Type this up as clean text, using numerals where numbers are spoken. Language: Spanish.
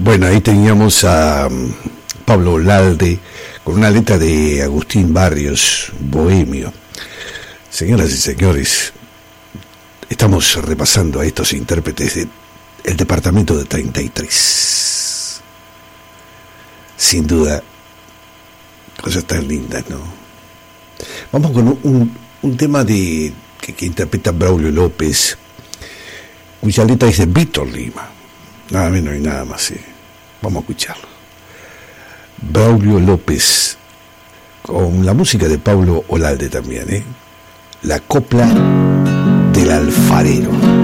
Bueno, ahí teníamos a Pablo Olalde con una letra de Agustín Barrios, Bohemio. Señoras y señores, estamos repasando a estos intérpretes del departamento de 33. Sin duda, cosas tan lindas, ¿no? Vamos con un tema que interpreta Braulio López, cuya letra es de Víctor Lima. Nada menos y nada más, ¿eh? Vamos a escucharlo. Braulio López, con la música de Pablo Olalde también, ¿eh? La copla del alfarero.